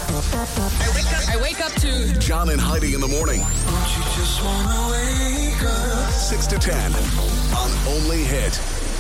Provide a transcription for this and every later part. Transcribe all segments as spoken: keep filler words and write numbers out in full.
I wake up, I wake up to John and Heidi in the morning. Don't you just wanna wake up? six to ten on Only Hit.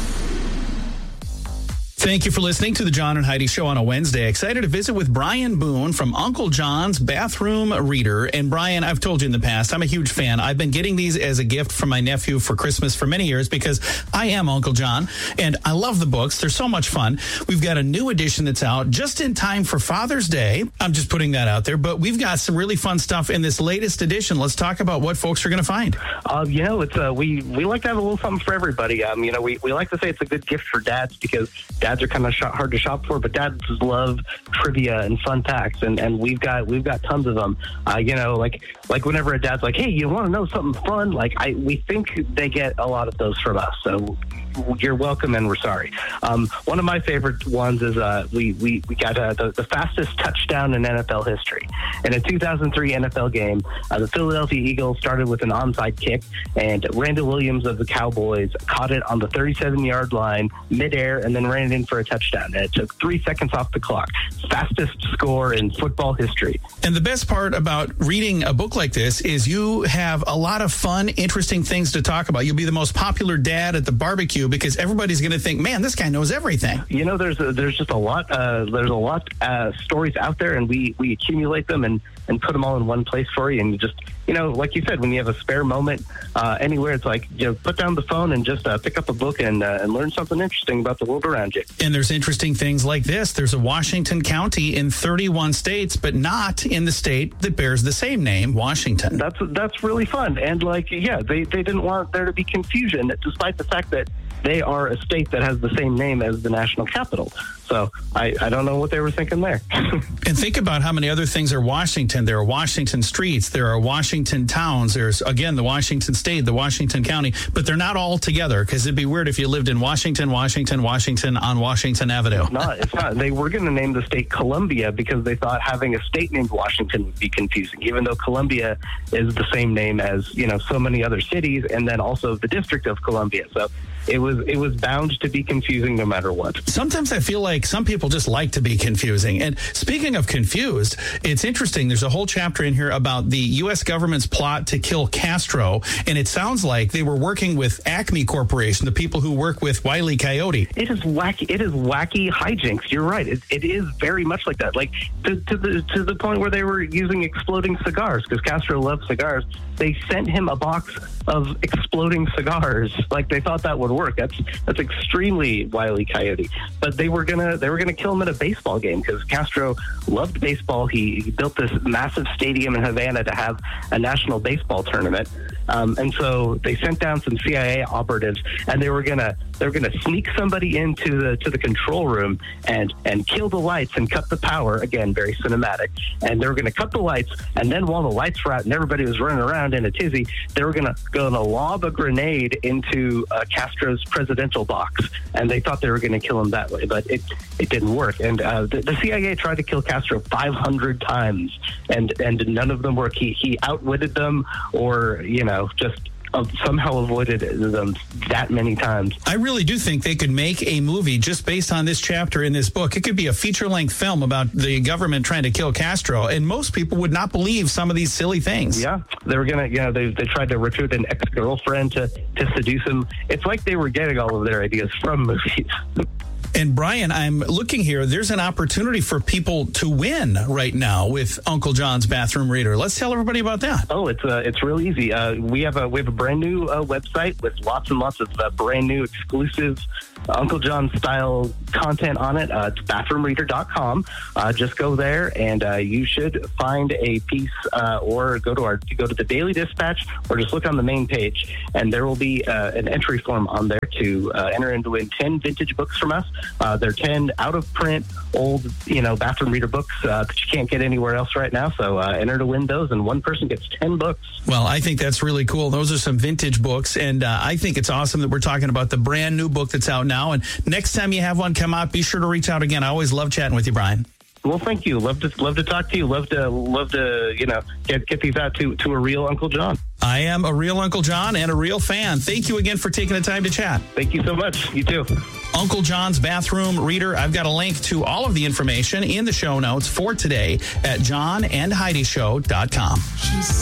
Thank you for listening to the John and Heidi Show on a Wednesday. Excited to visit with Brian Boone from Uncle John's Bathroom Reader. And Brian, I've told you in the past, I'm a huge fan. I've been getting these as a gift from my nephew for Christmas for many years because I am Uncle John and I love the books. They're so much fun. We've got a new edition that's out just in time for Father's Day. I'm just putting that out there, but we've got some really fun stuff in this latest edition. Let's talk about what folks are going to find. Uh, you know, it's uh, we, we like to have a little something for everybody. Um, you know, we, we like to say it's a good gift for dads because dads are kind of sh- hard to shop for, but dads love trivia and fun facts, and, and we've got we've got tons of them. Uh, you know, like like whenever a dad's like, "Hey, you want to know something fun?" Like I, we think they get a lot of those from us. So you're welcome, and we're sorry. Um, one of my favorite ones is uh, we we we got uh, the, the fastest touchdown in N F L history. In a two thousand three N F L game, uh, the Philadelphia Eagles started with an onside kick, and Randall Williams of the Cowboys caught it on the thirty-seven-yard line midair, and then ran it in for a touchdown. And it took three seconds off the clock. Fastest score in football history. And the best part about reading a book like this is you have a lot of fun, interesting things to talk about. You'll be the most popular dad at the barbecue because everybody's going to think, man, this guy knows everything. You know, there's a, there's just a lot. Uh, there's a lot uh, stories out there, and we, we accumulate them and, and put them all in one place for you. And you just, you know, like you said, when you have a spare moment uh, anywhere, it's like, you know, put down the phone and just uh, pick up a book and uh, and learn something interesting about the world around you. And there's interesting things like this. There's a Washington County in thirty-one states, but not in the state that bears the same name, Washington. That's that's really fun. And like, yeah, they, they didn't want there to be confusion, despite the fact that they are a state that has the same name as the national capital. So I, I don't know what they were thinking there. And think about how many other things are Washington. There are Washington streets. There are Washington towns. There's, again, the Washington state, the Washington County. But they're not all together because it'd be weird if you lived in Washington, Washington, Washington on Washington Avenue. It's not. It's not. They were going to name the state Columbia because they thought having a state named Washington would be confusing, even though Columbia is the same name as, you know, so many other cities, and then also the District of Columbia. So it was it was bound to be confusing no matter what. Sometimes I feel like some people just like to be confusing. And speaking of confused, it's interesting. There's a whole chapter in here about the U S government's plot to kill Castro. And it sounds like they were working with Acme Corporation, the people who work with Wile E. Coyote. It is wacky. It is wacky hijinks. You're right. It, it is very much like that. Like to, to the to the point where they were using exploding cigars because Castro loved cigars. They sent him a box of exploding cigars. Like they thought that would work. That's that's extremely Wile E. Coyote. But they were gonna they were gonna kill him at a baseball game because Castro loved baseball. He, he built this massive stadium in Havana to have a national baseball tournament. Um, and so they sent down some C I A operatives, and they were gonna they were gonna sneak somebody into the to the control room and and kill the lights and cut the power. Again, very cinematic. And they were gonna cut the lights, and then while the lights were out and everybody was running around in a tizzy, they were gonna gonna lob a grenade into uh, Castro's presidential box, and they thought they were gonna kill him that way, but it it didn't work. And uh, the, the C I A tried to kill Castro five hundred times, and and none of them worked. He he outwitted them, or you know. just uh, somehow avoided them that many times. I really do think they could make a movie just based on this chapter in this book. It could be a feature-length film about the government trying to kill Castro, and most people would not believe some of these silly things. Yeah, they were gonna, you know, they they tried to recruit an ex-girlfriend to, to seduce him. It's like they were getting all of their ideas from movies. And Brian, I'm looking here. There's an opportunity for people to win right now with Uncle John's Bathroom Reader. Let's tell everybody about that. Oh, it's uh, it's real easy. Uh, we have a we have a brand new uh, website with lots and lots of uh, brand new exclusive Uncle John style content on it. Uh, it's bathroom reader dot com. Uh, just go there, and uh, you should find a piece, uh, or go to our go to the Daily Dispatch, or just look on the main page, and there will be uh, an entry form on there to uh, enter and win ten vintage books from us. Uh, they're ten out of print, old, you know, bathroom reader books uh, that you can't get anywhere else right now. So uh, enter to win those, and one person gets ten books. Well, I think that's really cool. Those are some vintage books, and uh, I think it's awesome that we're talking about the brand new book that's out now. And next time you have one come out, be sure to reach out again. I always love chatting with you, Brian. Well, thank you. Love to love to talk to you. Love to love to you know get get these out to to a real Uncle John. I am a real Uncle John and a real fan. Thank you again for taking the time to chat. Thank you so much. You too. Uncle John's Bathroom Reader. I've got a link to all of the information in the show notes for today at john and heidi show dot com.